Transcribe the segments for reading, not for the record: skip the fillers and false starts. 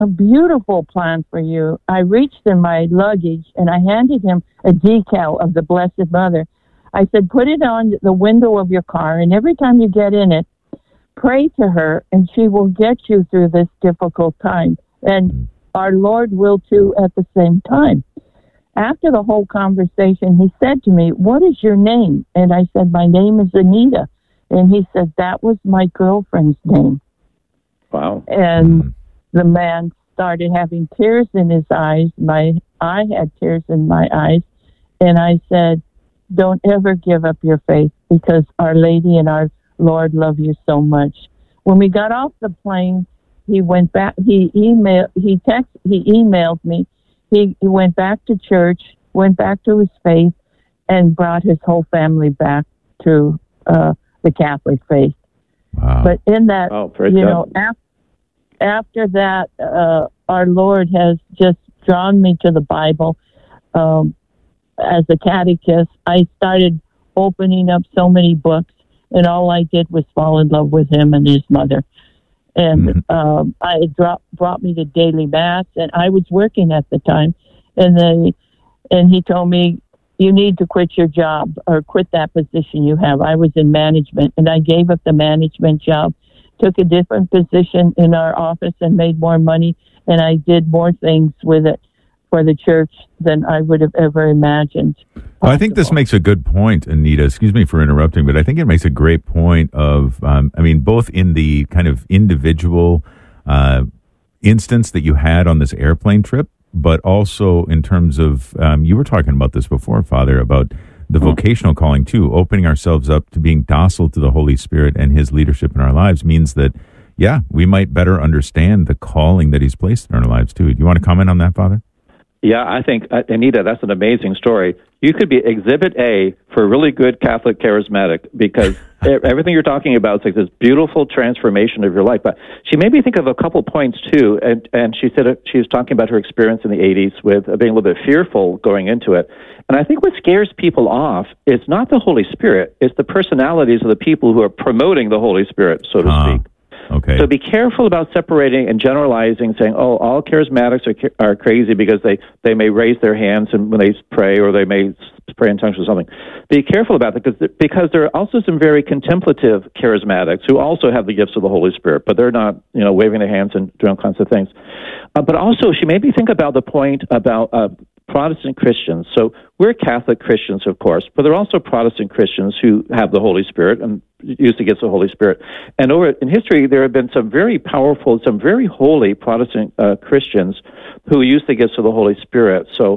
a beautiful plan for you. I reached in my luggage and I handed him a decal of the Blessed Mother. I said, put it on the window of your car, and every time you get in it, pray to her, and she will get you through this difficult time. And our Lord will too at the same time. After the whole conversation, he said to me, what is your name? And I said, my name is Anita. And he said, that was my girlfriend's name. Wow. And the man started having tears in his eyes. I had tears in my eyes. And I said, don't ever give up your faith, because Our Lady and our Lord love you so much. When we got off the plane, he went back. He emailed me. He went back to church, went back to his faith, and brought his whole family back to the Catholic faith. Wow. But in that, after that, our Lord has just drawn me to the Bible. As a catechist, I started opening up so many books, and all I did was fall in love with him and his mother. And brought me to daily mass, and I was working at the time. And he told me, you need to quit your job or quit that position you have. I was in management, and I gave up the management job, took a different position in our office and made more money, and I did more things with it for the church than I would have ever imagined. Well, I think this makes a good point, Anita. Excuse me for interrupting, but I think it makes a great point of, both in the kind of individual instance that you had on this airplane trip, but also in terms of, you were talking about this before, Father, about the vocational calling too. Opening ourselves up to being docile to the Holy Spirit and his leadership in our lives means that, we might better understand the calling that he's placed in our lives too. Do you want to comment on that, Father? Yeah, I think, Anita, that's an amazing story. You could be Exhibit A for a really good Catholic charismatic, because everything you're talking about is like this beautiful transformation of your life. But she made me think of a couple points, too. And she said she was talking about her experience in the 80s with being a little bit fearful going into it. And I think what scares people off is not the Holy Spirit. It's the personalities of the people who are promoting the Holy Spirit, so to speak. Okay. So be careful about separating and generalizing, saying, "Oh, all charismatics are crazy because they may raise their hands and when they pray, or they may pray in tongues or something." Be careful about that, because there are also some very contemplative charismatics who also have the gifts of the Holy Spirit, but they're not, waving their hands and doing all kinds of things. But also, she made me think about the point about Protestant Christians. So we're Catholic Christians, of course, but there are also Protestant Christians who have the Holy Spirit and use the gifts of the Holy Spirit. And over in history, there have been some very powerful, some very holy Protestant Christians who use the gifts of the Holy Spirit. So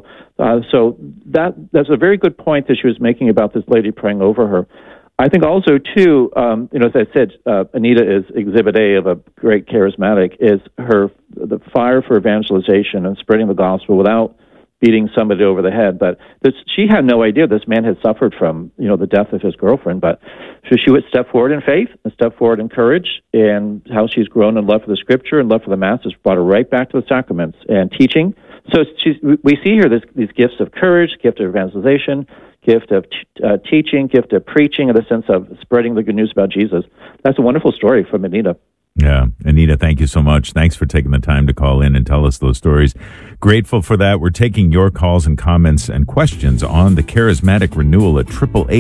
that's a very good point that she was making about this lady praying over her. I think also, too, as I said, Anita is Exhibit A of a great charismatic, is the fire for evangelization and spreading the gospel without beating somebody over the head. But she had no idea this man had suffered from, the death of his girlfriend. But so she would step forward in faith and step forward in courage, and how she's grown in love for the Scripture and love for the Mass has brought her right back to the sacraments and teaching. So we see here these gifts of courage, gift of evangelization, gift of teaching, gift of preaching, in the sense of spreading the good news about Jesus. That's a wonderful story from Anita. Yeah. Anita, thank you so much. Thanks for taking the time to call in and tell us those stories. Grateful for that. We're taking your calls and comments and questions on the Charismatic Renewal at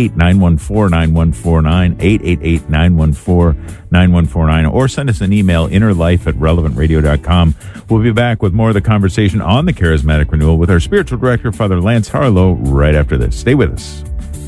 888-914-9149, 888-914-9149, or send us an email, innerlife@relevantradio.com. We'll be back with more of the conversation on the Charismatic Renewal with our spiritual director, Father Lance Harlow, right after this. Stay with us.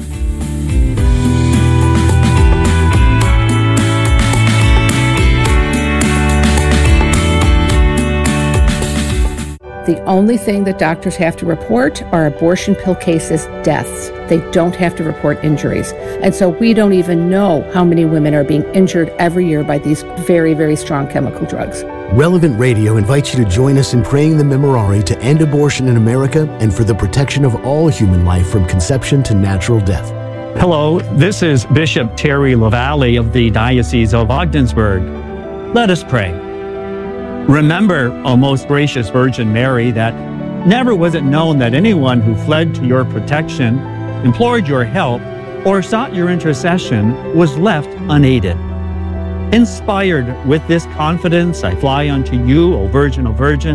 The only thing that doctors have to report are abortion pill cases, deaths. They don't have to report injuries. And so we don't even know how many women are being injured every year by these very, very strong chemical drugs. Relevant Radio invites you to join us in praying the Memorare to end abortion in America and for the protection of all human life from conception to natural death. Hello, this is Bishop Terry LaValle of the Diocese of Ogdensburg. Let us pray. Remember, O most gracious Virgin Mary, that never was it known that anyone who fled to your protection, implored your help, or sought your intercession was left unaided. Inspired with this confidence, I fly unto you, O Virgin, O Virgin.